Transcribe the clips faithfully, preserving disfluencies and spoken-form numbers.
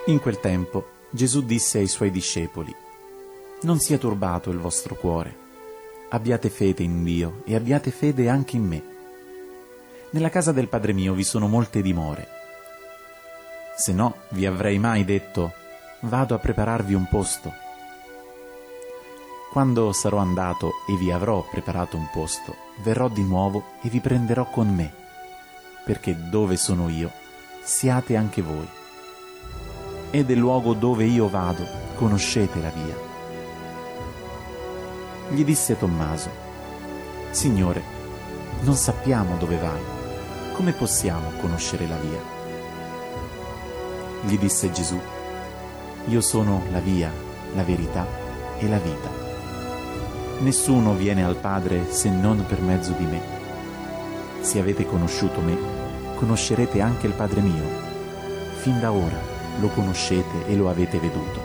In quel tempo Gesù disse ai suoi discepoli: «Non sia turbato il vostro cuore. Abbiate fede in Dio e abbiate fede anche in me. Nella casa del Padre mio vi sono molte dimore. Se no, vi avrei mai detto: vado a prepararvi un posto. Quando sarò andato e vi avrò preparato un posto, verrò di nuovo e vi prenderò con me, perché dove sono io, siate anche voi. E del luogo dove io vado, conoscete la via». Gli disse Tommaso: «Signore, non sappiamo dove vai. Come possiamo conoscere la via?» Gli disse Gesù: «Io sono la via, la verità e la vita. Nessuno viene al Padre se non per mezzo di me. Se avete conosciuto me, conoscerete anche il Padre mio. Fin da ora lo conoscete e lo avete veduto».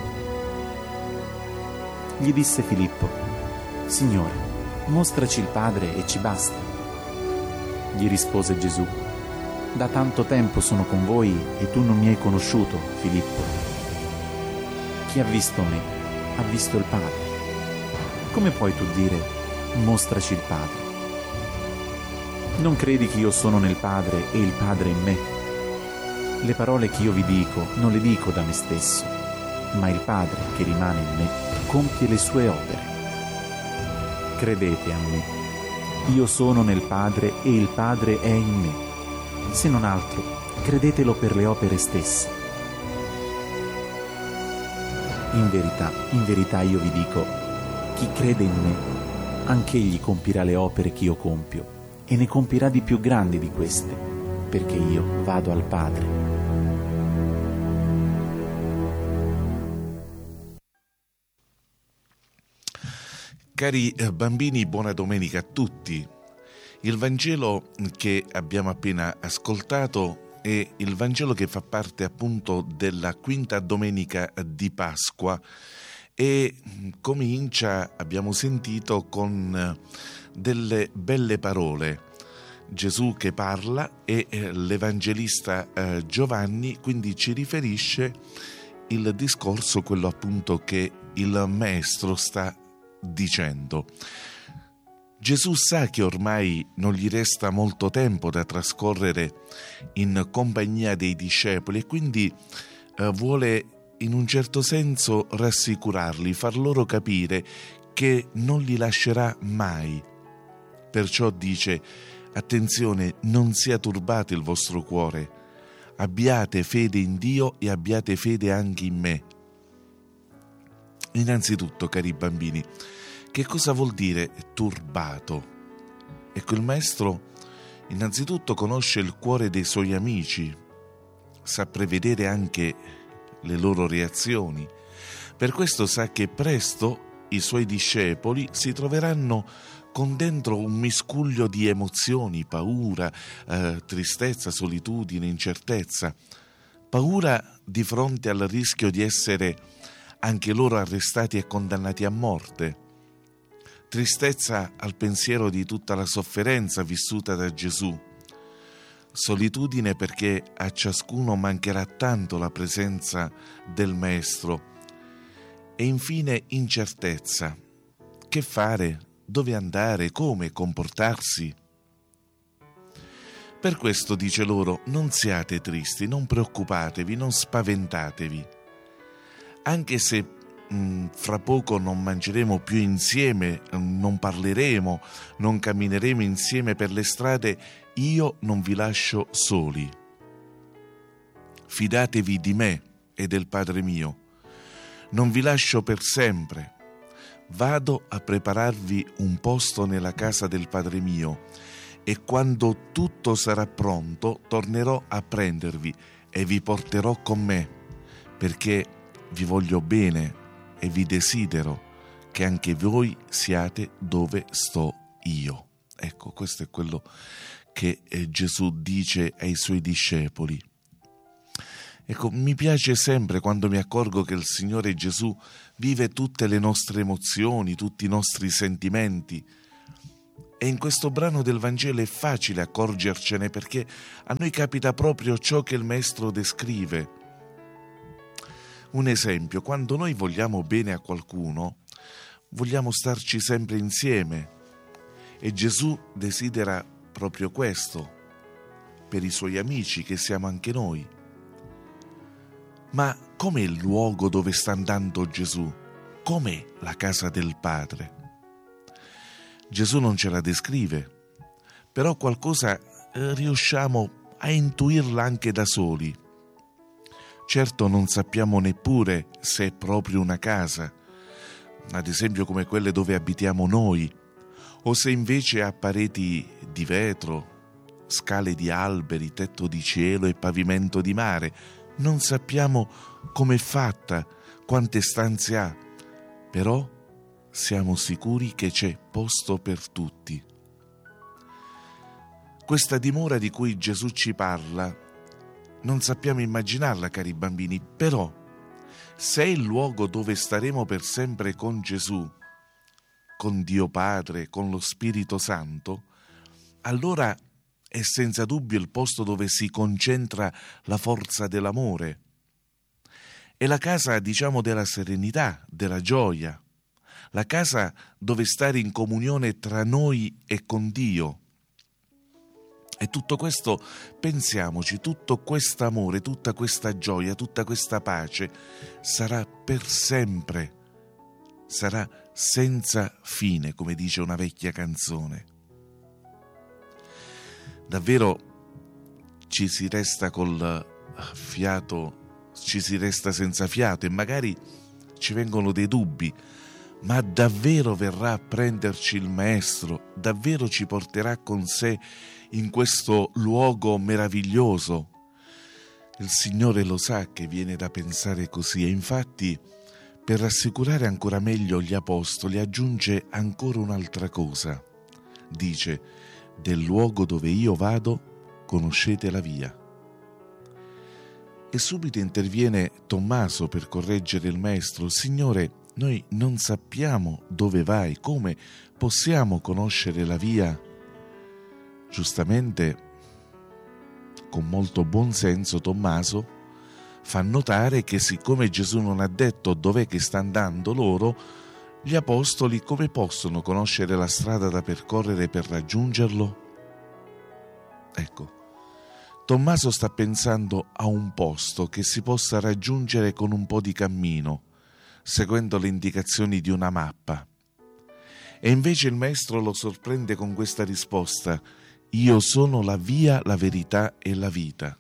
Gli disse Filippo: «Signore, mostraci il Padre e ci basta». Gli rispose Gesù: «Da tanto tempo sono con voi e tu non mi hai conosciuto, Filippo. Chi ha visto me, ha visto il Padre. Come puoi tu dire: mostraci il Padre? Non credi che io sono nel Padre e il Padre in me? Le parole che io vi dico non le dico da me stesso, ma il Padre che rimane in me compie le sue opere. Credete a me. Io sono nel Padre e il Padre è in me. Se non altro, credetelo per le opere stesse. In verità, in verità io vi dico, chi crede in me, anch'egli compirà le opere che io compio, e ne compirà di più grandi di queste, perché io vado al Padre». Cari bambini, buona domenica a tutti. Il Vangelo che abbiamo appena ascoltato è il Vangelo che fa parte appunto della quinta domenica di Pasqua e comincia, abbiamo sentito, con delle belle parole. Gesù che parla e l'Evangelista Giovanni quindi ci riferisce il discorso, quello appunto che il Maestro sta dicendo. Gesù sa che ormai non gli resta molto tempo da trascorrere in compagnia dei discepoli e quindi eh, vuole in un certo senso rassicurarli, far loro capire che non li lascerà mai. Perciò dice: attenzione, non sia turbato il vostro cuore, abbiate fede in Dio e abbiate fede anche in me. Innanzitutto, cari bambini, che cosa vuol dire turbato? Ecco, il Maestro innanzitutto conosce il cuore dei suoi amici, sa prevedere anche le loro reazioni. Per questo sa che presto i suoi discepoli si troveranno con dentro un miscuglio di emozioni, paura, eh, tristezza, solitudine, incertezza. Paura di fronte al rischio di essere anche loro arrestati e condannati a morte. Tristezza al pensiero di tutta la sofferenza vissuta da Gesù. Solitudine perché a ciascuno mancherà tanto la presenza del Maestro. E infine incertezza. Che fare? Dove andare? Come comportarsi? Per questo dice loro: non siate tristi, non preoccupatevi, non spaventatevi. Anche se mh, fra poco non mangeremo più insieme, non parleremo, non cammineremo insieme per le strade, io non vi lascio soli. Fidatevi di me e del Padre mio. Non vi lascio per sempre. Vado a prepararvi un posto nella casa del Padre mio e quando tutto sarà pronto tornerò a prendervi e vi porterò con me, perché vi voglio bene e vi desidero che anche voi siate dove sto io. Ecco, questo è quello che eh, Gesù dice ai suoi discepoli. Ecco, mi piace sempre quando mi accorgo che il Signore Gesù vive tutte le nostre emozioni, tutti i nostri sentimenti. E in questo brano del Vangelo è facile accorgercene, perché a noi capita proprio ciò che il Maestro descrive. Un esempio, quando noi vogliamo bene a qualcuno, vogliamo starci sempre insieme e Gesù desidera proprio questo per i suoi amici, che siamo anche noi. Ma com'è il luogo dove sta andando Gesù? Com'è la casa del Padre? Gesù non ce la descrive, però qualcosa eh, riusciamo a intuirla anche da soli. Certo non sappiamo neppure se è proprio una casa, ad esempio come quelle dove abitiamo noi, o se invece ha pareti di vetro, scale di alberi, tetto di cielo e pavimento di mare. Non sappiamo com'è fatta, quante stanze ha, però siamo sicuri che c'è posto per tutti. Questa dimora di cui Gesù ci parla non sappiamo immaginarla, cari bambini, però se è il luogo dove staremo per sempre con Gesù, con Dio Padre, con lo Spirito Santo, allora è senza dubbio il posto dove si concentra la forza dell'amore. È la casa, diciamo, della serenità, della gioia, la casa dove stare in comunione tra noi e con Dio. E tutto questo, pensiamoci, tutto questo amore, tutta questa gioia, tutta questa pace sarà per sempre, sarà senza fine, come dice una vecchia canzone. Davvero ci si resta col fiato, ci si resta senza fiato e magari ci vengono dei dubbi, ma davvero verrà a prenderci il Maestro, davvero ci porterà con sé in questo luogo meraviglioso? Il Signore lo sa che viene da pensare così e infatti, per rassicurare ancora meglio gli apostoli, aggiunge ancora un'altra cosa. Dice: del luogo dove io vado conoscete la via. E subito interviene Tommaso per correggere il Maestro: Signore, noi non sappiamo dove vai, come possiamo conoscere la via? Giustamente, con molto buon senso, Tommaso fa notare che siccome Gesù non ha detto dov'è che sta andando loro, gli apostoli come possono conoscere la strada da percorrere per raggiungerlo? Ecco, Tommaso sta pensando a un posto che si possa raggiungere con un po' di cammino, seguendo le indicazioni di una mappa. E invece il Maestro lo sorprende con questa risposta: io sono la via, la verità e la vita.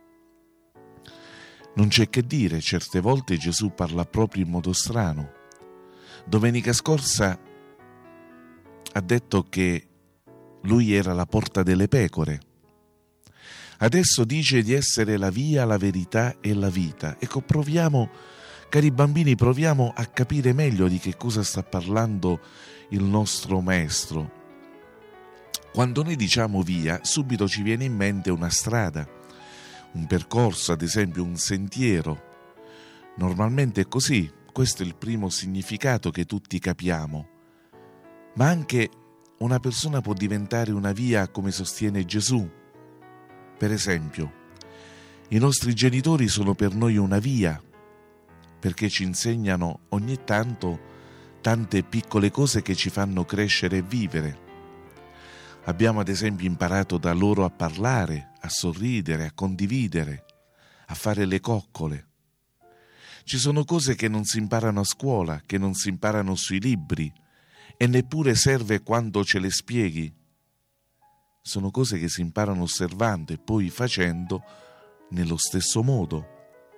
Non c'è che dire, certe volte Gesù parla proprio in modo strano. Domenica scorsa ha detto che lui era la porta delle pecore. Adesso dice di essere la via, la verità e la vita. Ecco, proviamo, cari bambini, proviamo a capire meglio di che cosa sta parlando il nostro Maestro. Quando noi diciamo via, subito ci viene in mente una strada, un percorso, ad esempio un sentiero. Normalmente è così, questo è il primo significato che tutti capiamo. Ma anche una persona può diventare una via, come sostiene Gesù. Per esempio, i nostri genitori sono per noi una via, perché ci insegnano ogni tanto tante piccole cose che ci fanno crescere e vivere. Abbiamo ad esempio imparato da loro a parlare, a sorridere, a condividere, a fare le coccole. Ci sono cose che non si imparano a scuola, che non si imparano sui libri e neppure serve quando ce le spieghi. Sono cose che si imparano osservando e poi facendo nello stesso modo.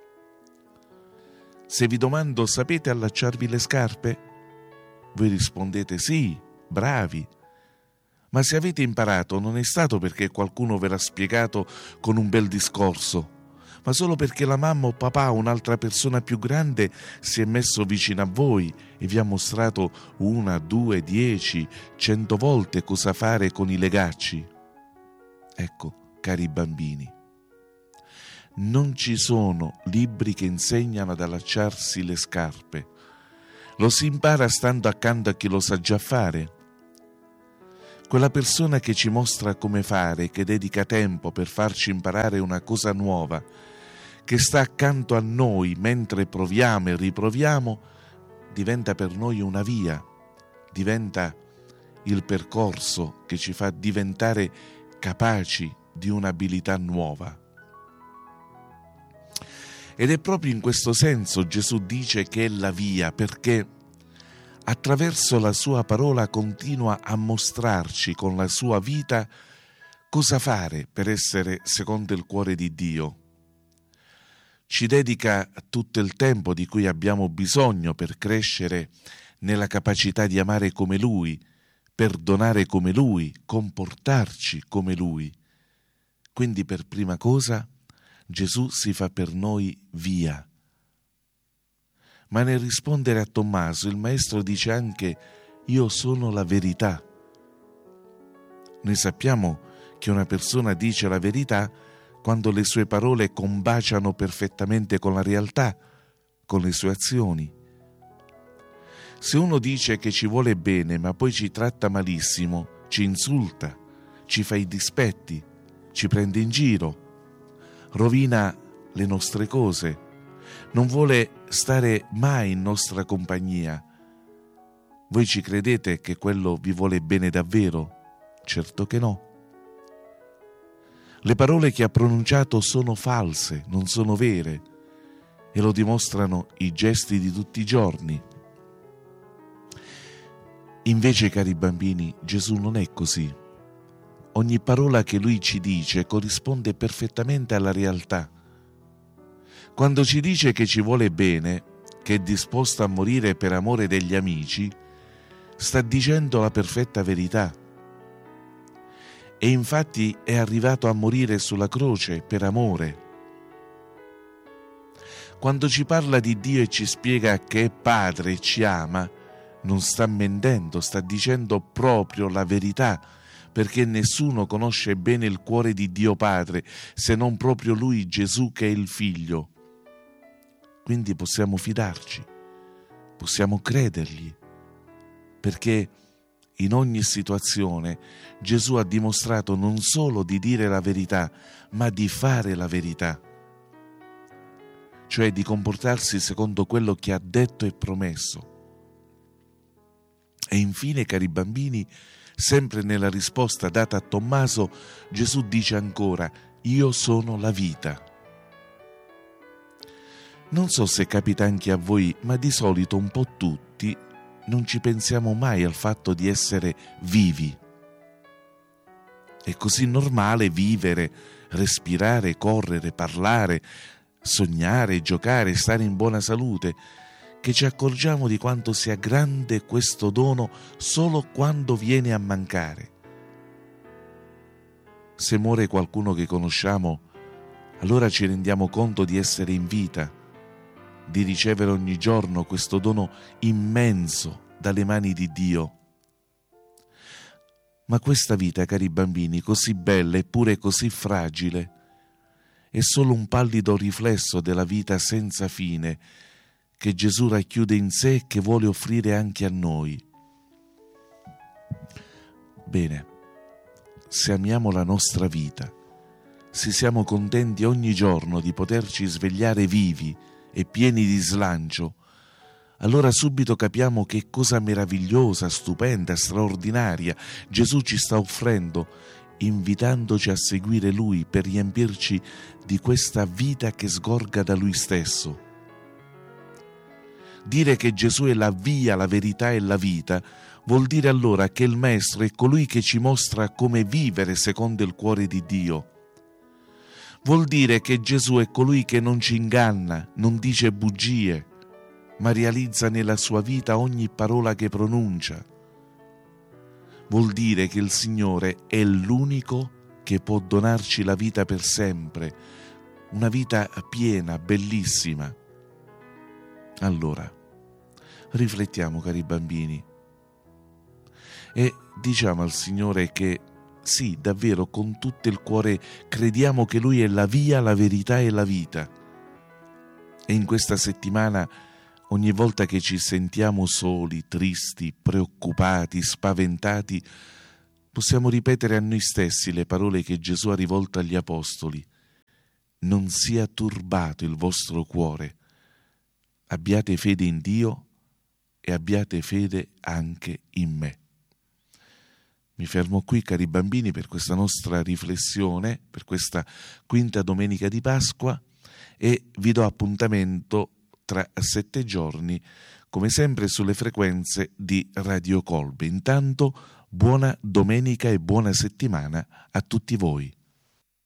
Se vi domando: sapete allacciarvi le scarpe? Voi rispondete sì, bravi. Ma se avete imparato non è stato perché qualcuno ve l'ha spiegato con un bel discorso, ma solo perché la mamma o papà o un'altra persona più grande si è messo vicino a voi e vi ha mostrato una, due, dieci, cento volte cosa fare con i legacci. Ecco, cari bambini, non ci sono libri che insegnano ad allacciarsi le scarpe. Lo si impara stando accanto a chi lo sa già fare. Quella persona che ci mostra come fare, che dedica tempo per farci imparare una cosa nuova, che sta accanto a noi mentre proviamo e riproviamo, diventa per noi una via, diventa il percorso che ci fa diventare capaci di un'abilità nuova. Ed è proprio in questo senso Gesù dice che è la via, perché attraverso la sua parola continua a mostrarci con la sua vita cosa fare per essere secondo il cuore di Dio. Ci dedica tutto il tempo di cui abbiamo bisogno per crescere nella capacità di amare come Lui, perdonare come Lui, comportarci come Lui. Quindi per prima cosa Gesù si fa per noi via. Ma nel rispondere a Tommaso il Maestro dice anche: io sono la verità. Noi sappiamo che una persona dice la verità quando le sue parole combaciano perfettamente con la realtà, con le sue azioni. Se uno dice che ci vuole bene ma poi ci tratta malissimo, ci insulta, ci fa i dispetti, ci prende in giro, rovina le nostre cose, non vuole stare mai in nostra compagnia, voi ci credete che quello vi vuole bene davvero? Certo che no. Le parole che ha pronunciato sono false, non sono vere, e lo dimostrano i gesti di tutti i giorni. Invece, cari bambini, Gesù non è così. Ogni parola che Lui ci dice corrisponde perfettamente alla realtà. Quando ci dice che ci vuole bene, che è disposto a morire per amore degli amici, sta dicendo la perfetta verità. E infatti è arrivato a morire sulla croce per amore. Quando ci parla di Dio e ci spiega che è Padre e ci ama, non sta mentendo, sta dicendo proprio la verità, perché nessuno conosce bene il cuore di Dio Padre se non proprio Lui, Gesù, che è il Figlio. Quindi possiamo fidarci, possiamo credergli, perché in ogni situazione Gesù ha dimostrato non solo di dire la verità, ma di fare la verità, cioè di comportarsi secondo quello che ha detto e promesso. E infine, cari bambini, sempre nella risposta data a Tommaso, Gesù dice ancora: io sono la vita. Non so se capita anche a voi, ma di solito un po' tutti non ci pensiamo mai al fatto di essere vivi. È così normale vivere, respirare, correre, parlare, sognare, giocare, stare in buona salute, che ci accorgiamo di quanto sia grande questo dono solo quando viene a mancare. Se muore qualcuno che conosciamo, allora ci rendiamo conto di essere in vita, di ricevere ogni giorno questo dono immenso dalle mani di Dio. Ma questa vita, cari bambini, così bella eppure così fragile, è solo un pallido riflesso della vita senza fine che Gesù racchiude in sé e che vuole offrire anche a noi. Bene, se amiamo la nostra vita, se siamo contenti ogni giorno di poterci svegliare vivi e pieni di slancio, allora subito capiamo che cosa meravigliosa, stupenda, straordinaria Gesù ci sta offrendo, invitandoci a seguire Lui per riempirci di questa vita che sgorga da Lui stesso. Dire che Gesù è la via, la verità e la vita vuol dire allora che il Maestro è colui che ci mostra come vivere secondo il cuore di Dio. Vuol dire che Gesù è colui che non ci inganna, non dice bugie, ma realizza nella sua vita ogni parola che pronuncia. Vuol dire che il Signore è l'unico che può donarci la vita per sempre, una vita piena, bellissima. Allora, riflettiamo, cari bambini, e diciamo al Signore che sì, davvero, con tutto il cuore crediamo che Lui è la via, la verità e la vita. E in questa settimana, ogni volta che ci sentiamo soli, tristi, preoccupati, spaventati, possiamo ripetere a noi stessi le parole che Gesù ha rivolto agli Apostoli. non sia turbato il vostro cuore. Abbiate fede in Dio e abbiate fede anche in me. Mi fermo qui, cari bambini, per questa nostra riflessione, per questa quinta domenica di Pasqua, e vi do appuntamento tra sette giorni, come sempre sulle frequenze di Radio Colbe. Intanto, buona domenica e buona settimana a tutti voi.